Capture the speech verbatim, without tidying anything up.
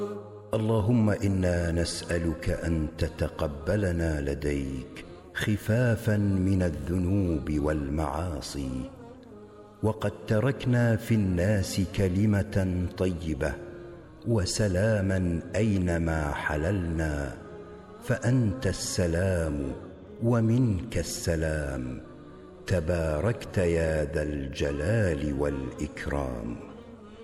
اللهم إنا نسألك أن تتقبلنا لديك خفافا من الذنوب والمعاصي. وقد تركنا في الناس كلمة طيبة وسلاما أينما حللنا، فأنت السلام ومنك السلام، تباركت يا ذا الجلال والإكرام.